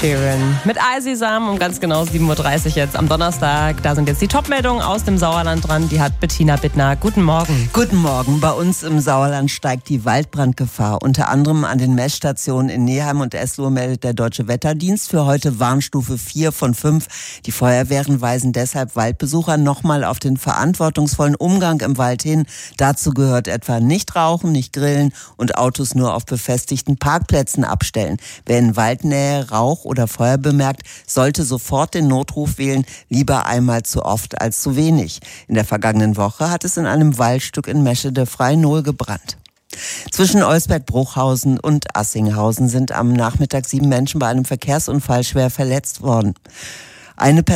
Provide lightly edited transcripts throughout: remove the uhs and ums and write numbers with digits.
Sheeran mit Eisisam um ganz genau 7.30 Uhr jetzt am Donnerstag. Da sind jetzt die Top-Meldungen aus dem Sauerland dran. Die hat Bettina Bittner. Guten Morgen. Guten Morgen. Bei uns im Sauerland steigt die Waldbrandgefahr. Unter anderem an den Messstationen in Neheim und Eslohe meldet der Deutsche Wetterdienst für heute Warnstufe 4 von 5. Die Feuerwehren weisen deshalb Waldbesucher nochmal auf den verantwortungsvollen Umgang im Wald hin. Dazu gehört etwa nicht rauchen, nicht grillen und Autos nur auf befestigten Parkplätzen abstellen. Wer in Waldnähe Rauch oder Feuer bemerkt, sollte sofort den Notruf wählen, lieber einmal zu oft als zu wenig. In der vergangenen Woche hat es in einem Waldstück in Meschede-Freinohl gebrannt. Zwischen Olsberg-Bruchhausen und Assinghausen sind am Nachmittag 7 Menschen bei einem Verkehrsunfall schwer verletzt worden. Eine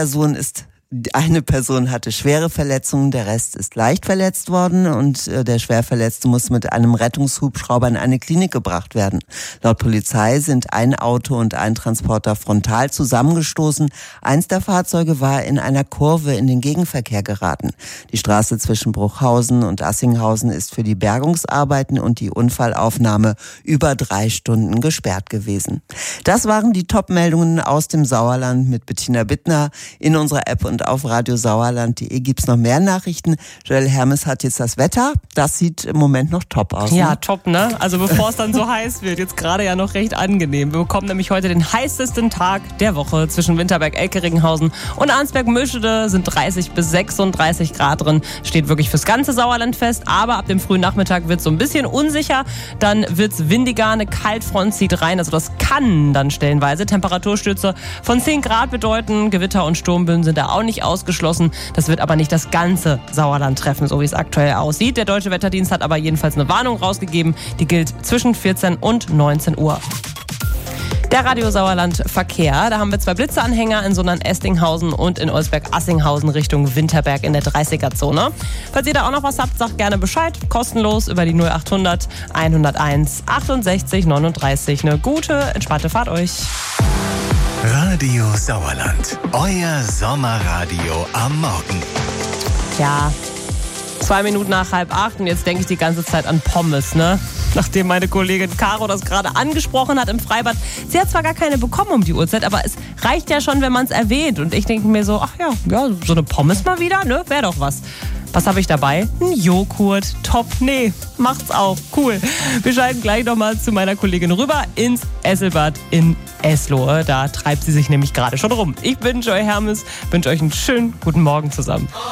Person hatte schwere Verletzungen, der Rest ist leicht verletzt worden und der Schwerverletzte muss mit einem Rettungshubschrauber in eine Klinik gebracht werden. Laut Polizei sind ein Auto und ein Transporter frontal zusammengestoßen. Eins der Fahrzeuge war in einer Kurve in den Gegenverkehr geraten. Die Straße zwischen Bruchhausen und Assinghausen ist für die Bergungsarbeiten und die Unfallaufnahme über 3 Stunden gesperrt gewesen. Das waren die Top-Meldungen aus dem Sauerland mit Bettina Bittner. In unserer App und auf radiosauerland.de gibt's noch mehr Nachrichten. Joel Hermes hat jetzt das Wetter. Das sieht im Moment noch top aus. Ja, top, ne? Also bevor es dann so heiß wird, jetzt gerade ja noch recht angenehm. Wir bekommen nämlich heute den heißesten Tag der Woche. Zwischen Winterberg-Elkeringhausen und Arnsberg-Mischede sind 30 bis 36 Grad drin. Steht wirklich fürs ganze Sauerland fest. Aber ab dem frühen Nachmittag wird es so ein bisschen unsicher. Dann wird's windiger, eine Kaltfront zieht rein. Also das kann dann stellenweise Temperaturstürze von 10 Grad bedeuten. Gewitter und Sturmböen sind da auch nicht ausgeschlossen. Das wird aber nicht das ganze Sauerland treffen, so wie es aktuell aussieht. Der Deutsche Wetterdienst hat aber jedenfalls eine Warnung rausgegeben. Die gilt zwischen 14 und 19 Uhr. Der Radio Sauerland Verkehr. Da haben wir 2 Blitzeanhänger in Sondern-Estinghausen und in Olsberg-Assinghausen Richtung Winterberg in der 30er-Zone. Falls ihr da auch noch was habt, sagt gerne Bescheid. Kostenlos über die 0800 101 68 39. Eine gute, entspannte Fahrt euch. Radio Sauerland. Euer Sommerradio am Morgen. Ja, 2 Minuten nach 7:30 und jetzt denke ich die ganze Zeit an Pommes, ne? Nachdem meine Kollegin Caro das gerade angesprochen hat im Freibad. Sie hat zwar gar keine bekommen um die Uhrzeit, aber es reicht ja schon, wenn man es erwähnt. Und ich denke mir so, ach ja, so eine Pommes mal wieder, ne? Wäre doch was. Was habe ich dabei? Ein Joghurt. Top. Nee, macht's auch. Cool. Wir schalten gleich nochmal zu meiner Kollegin rüber ins Esselbad in Eslohe. Da treibt sie sich nämlich gerade schon rum. Ich bin Joy Hermes, wünsche euch einen schönen guten Morgen zusammen.